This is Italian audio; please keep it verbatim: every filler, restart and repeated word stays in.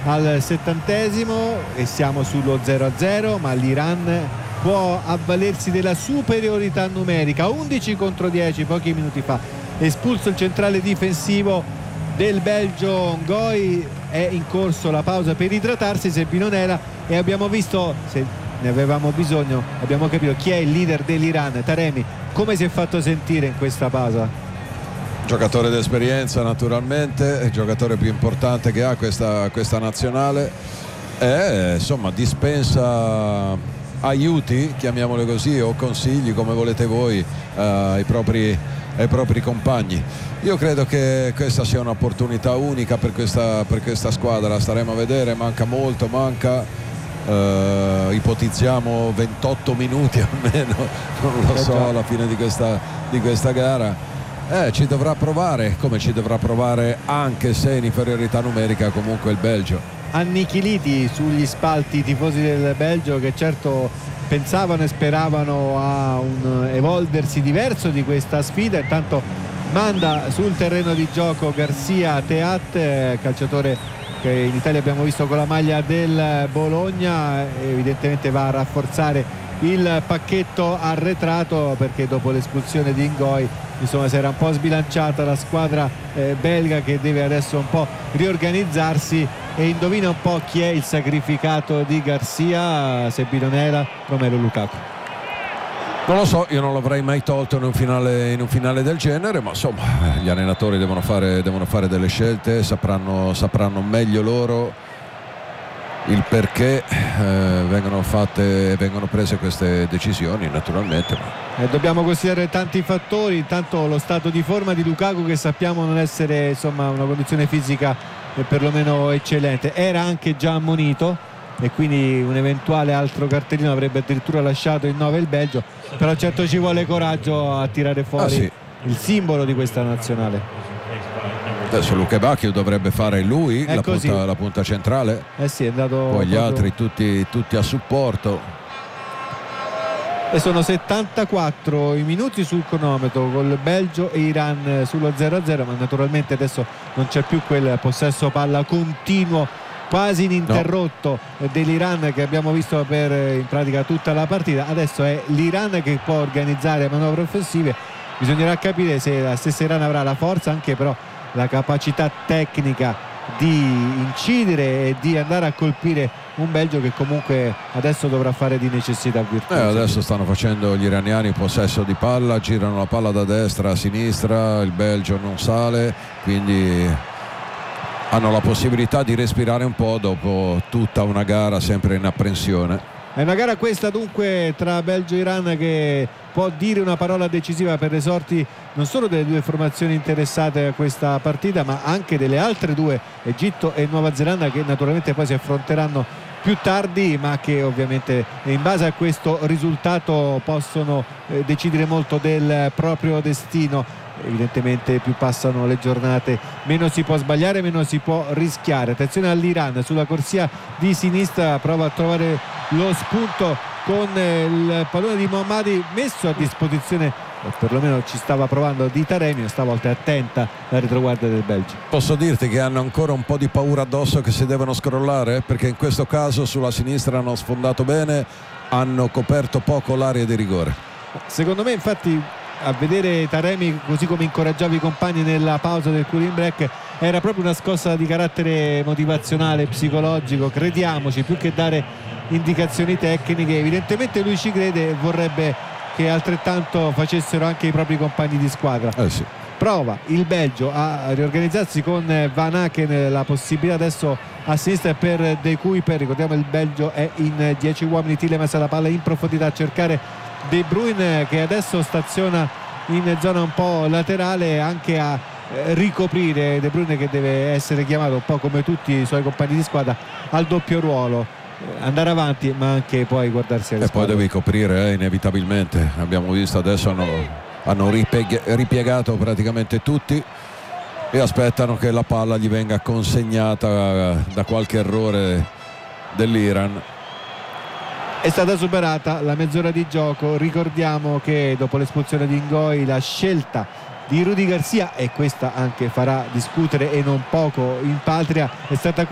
al settantesimo e siamo sullo zero a zero, ma l'Iran può avvalersi della superiorità numerica. Undici contro dieci pochi minuti fa, espulso il centrale difensivo del Belgio Ngoi. È in corso la pausa per idratarsi Sebinonela e abbiamo visto, se ne avevamo bisogno, abbiamo capito chi è il leader dell'Iran. Taremi, come si è fatto sentire in questa pausa? Giocatore d'esperienza naturalmente, il giocatore più importante che ha questa, questa nazionale, e insomma dispensa aiuti, chiamiamole così, o consigli, come volete voi, eh, ai propri, ai propri compagni. Io credo che questa sia un'opportunità unica per questa, per questa squadra. Staremo a vedere, manca molto, manca eh, ipotizziamo ventotto minuti almeno, non lo so, alla fine di questa, di questa gara. Eh, ci dovrà provare, come ci dovrà provare, anche se in inferiorità numerica, comunque il Belgio. Annichiliti sugli spalti i tifosi del Belgio, che certo pensavano e speravano a un evolversi diverso di questa sfida. Intanto manda sul terreno di gioco Garcia Teat, calciatore che in Italia abbiamo visto con la maglia del Bologna, evidentemente va a rafforzare il pacchetto arretrato, perché dopo l'espulsione di Ngoi insomma si era un po' sbilanciata la squadra eh, belga, che deve adesso un po' riorganizzarsi. E indovina un po' chi è il sacrificato di Garcia, Sebinonela, Romelu Lukaku? Non lo so, io non l'avrei mai tolto in un finale, in un finale del genere, ma insomma gli allenatori devono fare, devono fare delle scelte, sapranno, sapranno meglio loro il perché eh, vengono fatte, vengono prese queste decisioni, naturalmente. Ma... Eh, dobbiamo considerare tanti fattori. Intanto lo stato di forma di Lukaku, che sappiamo non essere insomma una condizione fisica eh, perlomeno eccellente. Era anche già ammonito e quindi un eventuale altro cartellino avrebbe addirittura lasciato in nove il Belgio, però certo ci vuole coraggio a tirare fuori ah, sì. il simbolo di questa nazionale. Adesso Luke Bacchio dovrebbe fare lui la punta, la punta centrale, eh sì, è andato poi gli proprio... altri tutti, tutti a supporto. E sono settantaquattro i minuti sul cronometro, col Belgio e Iran sullo zero a zero, ma naturalmente adesso non c'è più quel possesso palla continuo quasi ininterrotto no. dell'Iran che abbiamo visto per in pratica tutta la partita. Adesso è l'Iran che può organizzare manovre offensive. Bisognerà capire se la stessa Iran avrà la forza, anche però la capacità tecnica di incidere e di andare a colpire un Belgio che comunque adesso dovrà fare di necessità virtuosa. Eh, adesso stanno facendo gli iraniani possesso di palla, girano la palla da destra a sinistra, il Belgio non sale, quindi hanno la possibilità di respirare un po' dopo tutta una gara sempre in apprensione. È una gara questa dunque tra Belgio e Iran che può dire una parola decisiva per le sorti non solo delle due formazioni interessate a questa partita, ma anche delle altre due, Egitto e Nuova Zelanda, che naturalmente poi si affronteranno più tardi, ma che ovviamente in base a questo risultato possono eh, decidere molto del proprio destino. Evidentemente più passano le giornate meno si può sbagliare, meno si può rischiare. Attenzione all'Iran sulla corsia di sinistra, prova a trovare lo spunto con il pallone di Mohammadi messo a disposizione, o perlomeno ci stava provando, di Taremi. Stavolta è attenta la retroguardia del Belgio. Posso dirti che hanno ancora un po' di paura addosso che si devono scrollare, perché in questo caso sulla sinistra hanno sfondato bene, hanno coperto poco l'area di rigore. Secondo me infatti, a vedere Taremi così come incoraggiava i compagni nella pausa del cooling break, era proprio una scossa di carattere motivazionale, psicologico, crediamoci, più che dare indicazioni tecniche. Evidentemente lui ci crede e vorrebbe che altrettanto facessero anche i propri compagni di squadra. Eh sì. Prova il Belgio a riorganizzarsi con Van Aken, la possibilità adesso a sinistra per De Kuyper. Ricordiamo il Belgio è in dieci uomini, Tielemans la palla in profondità a cercare De Bruyne, che adesso staziona in zona un po' laterale anche a eh, ricoprire. De Bruyne che deve essere chiamato un po' come tutti i suoi compagni di squadra al doppio ruolo, eh, andare avanti ma anche poi guardarsi alle e spalle. Poi devi coprire eh, inevitabilmente. Abbiamo visto adesso hanno, hanno ripieg- ripiegato praticamente tutti e aspettano che la palla gli venga consegnata da qualche errore dell'Iran. È stata superata la mezz'ora di gioco. Ricordiamo che dopo l'espulsione di Ngoi la scelta di Rudy Garcia, e questa anche farà discutere e non poco in patria, è stata